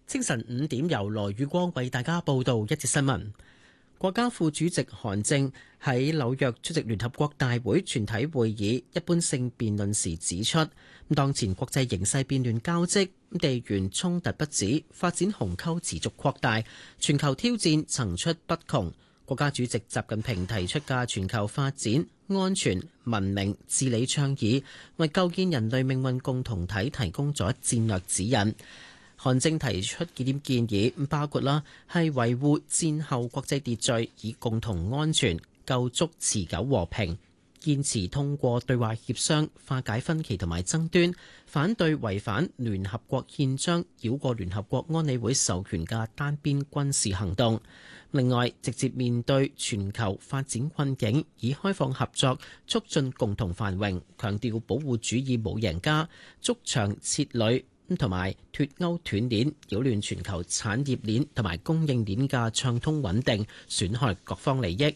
清晨5點，由羅宇光為大家報道一節新聞。國家副主席韓正喺紐約出席聯合國大會全體會議一般性辯論時指出，當前國際形勢變亂交織，地緣衝突不止，發展鴻溝持續擴大，全球挑戰層出不窮。國家主席習近平提出嘅全球發展、安全、文明、治理倡議，為構建人類命運共同體提供咗戰略指引。韓正提出幾點建議，包括係維護戰後國際秩序，以共同安全構築持久和平，堅持通過對話協商化解分歧同埋爭端，反對違反聯合國憲章、繞過聯合國安理會授權嘅單邊軍事行動。另外，直接面對全球發展困境，以開放合作促進共同繁榮，強調保護主義冇贏家，築牆設壘同埋脫鈎斷鏈，擾亂全球產業鏈同埋供應鏈嘅暢通穩定，損害各方利益。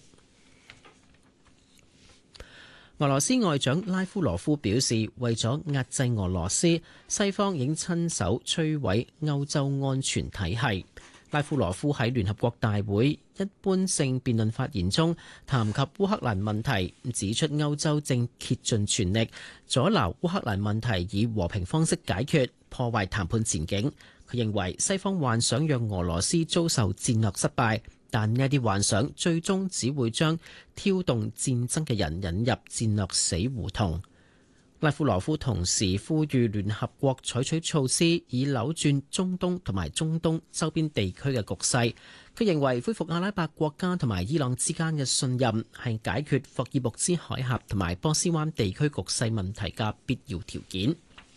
俄羅斯外長拉夫羅夫表示，為咗壓制俄羅斯，西方已經親手摧毀歐洲安全體系。拉夫羅夫喺聯合國大會一般性辯論發言中談及烏克蘭問題，指出歐洲正竭盡全力阻撓烏克蘭問題以和平方式解決，破壞談判前景。佢認為西方幻想讓俄羅斯遭受戰略失敗，但呢啲幻想最終只會將挑動戰爭嘅人引入戰略死胡同。拉夫羅夫同時呼籲聯合國採取措施，以扭轉中東同埋中東周邊地區嘅局勢。佢認為恢復阿拉伯國家同埋伊朗之間嘅信任係解決霍爾木茲海峽同埋波斯灣地區局勢問題嘅必要條件。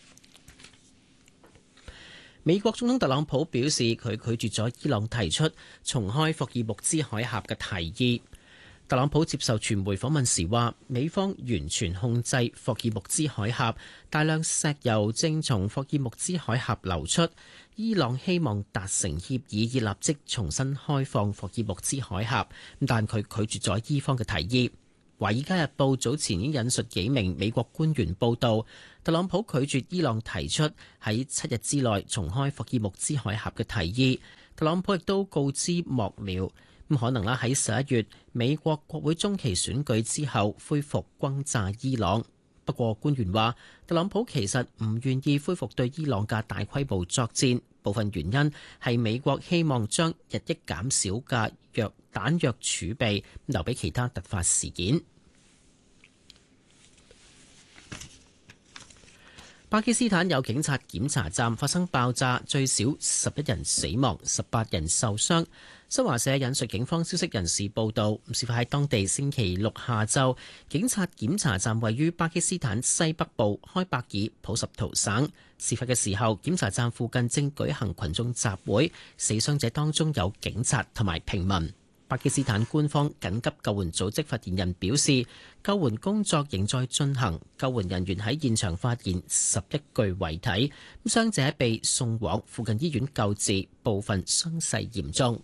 美國總統特朗普表示，佢拒絕咗伊朗提出重開霍爾木茲海峽嘅提議。特朗普接受傳媒訪問時話，美方完全控制霍爾木茲海峽，大量石油正從霍爾木茲海峽流出。伊朗希望達成協議，以立即重新開放霍爾木茲海峽，但佢拒絕咗伊方嘅提議。《華爾街日報》早前已經引述幾名美國官員報道，特朗普拒絕伊朗提出喺7日之內重開霍爾木茲海峽嘅提議。特朗普亦都告知幕僚，可能喺11月美國國會中期選舉之後恢復轟炸伊朗。不過官員話，特朗普其實唔願意恢復對伊朗嘅大規模作戰，部分原因係美國希望將日益減少嘅彈藥儲備留俾其他突發事件。巴基斯坦有警察檢查站發生爆炸，最少11人死亡，18人受傷。新華社引述警方消息人士報道，事發喺當地星期六下晝，警察檢查站位於巴基斯坦西北部開伯爾普什圖省。事發嘅時候，檢查站附近正舉行群眾集會，死傷者當中有警察同埋平民。巴基斯坦官方緊急救援組織發言人表示，救援工作仍在進行，救援人員喺現場發現11具遺體，傷者被送往附近醫院救治，部分傷勢嚴重。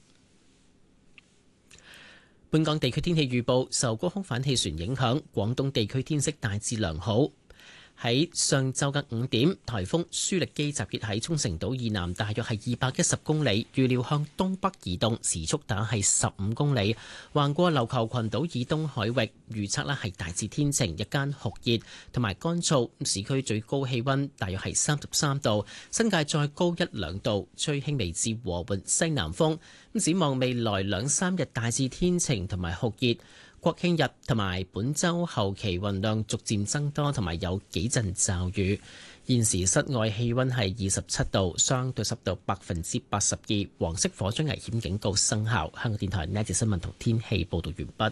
本港地區天氣預報，受高空反氣旋影響，廣東地區天色大致良好。喺上晝嘅5點，颱風舒力基集結喺沖繩島以南，大約係210公里，預料向東北移動，時速大約係15公里，橫過琉球群島以東海域。預測係大致天晴，日間酷熱同埋乾燥，市區最高氣溫大約係33度，新界再高1-2度，吹輕微至和緩西南風。展望未來2-3日大致天晴同埋酷熱。國慶日同埋本週後期雲量逐漸增多，同埋有幾陣驟雨。現時室外氣溫係27度，相對濕度82%。黃色火災危險警告生效。香港電台呢節新聞同天氣報道完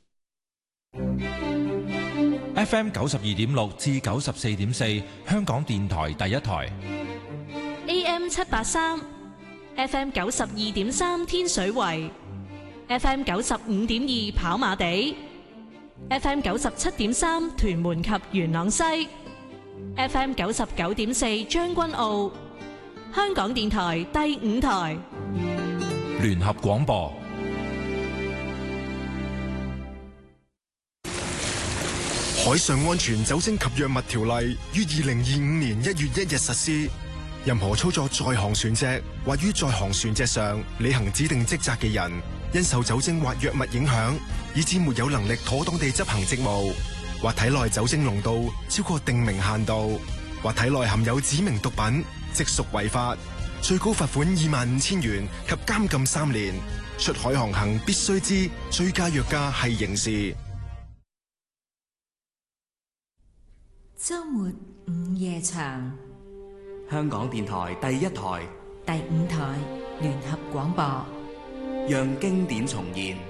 畢。FM 92.6至94.4，香港電台第一台。 AM 783 ，FM 92.3天水圍。FM 95.2跑馬地 ，FM 97.3屯門及元朗西 ，FM 99.4將軍澳，香港電台第5台聯合廣播。 海上安全酒精及藥物條例於2025年1月1日實施。 任何操作在航船隻或於在航船隻上履行指定職責嘅人，因受酒精或藥物影響，以致沒有能力妥當地執行職務，或體內酒精濃度超過定明限度，或體內含有指明毒品，即屬違法，最高罰款25,000元及監禁3年。出海航行必須知醉駕藥駕係刑事。 周末午夜場， 香港電台第一台、 第5台聯合廣播， 讓經典重現。